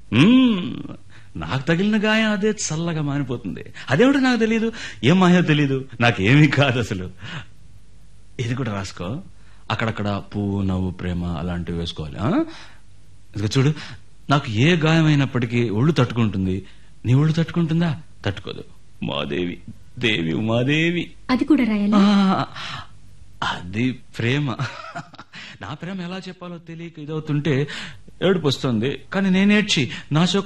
నాకు తగిలిన గాయం అదే చల్లగా మానిపోతుంది. అదేమిటో నాకు తెలీదు, ఏం మాయో తెలీదు, నాకేమీ కాదు అసలు. ఇది కూడా రాసుకో. అక్కడక్కడ పువ్వు, నవ్వు, ప్రేమ అలాంటివి వేసుకోవాలి. ఇదిగో చూడు, నాకు ఏ గాయమైనప్పటికీ ఒళ్ళు తట్టుకుంటుంది. నీ ఒళ్ళు తట్టుకుంటుందా? తట్టుకోదు. ఉమాదేవి, దేవి ఉమాదేవి. అది కూడా రాయాలి. అది ప్రేమ. నా ప్రేమ ఎలా చెప్పాలో తెలియక ఇదవుతుంటే ఏడుపు వస్తుంది. కానీ నేనేడ్చి నా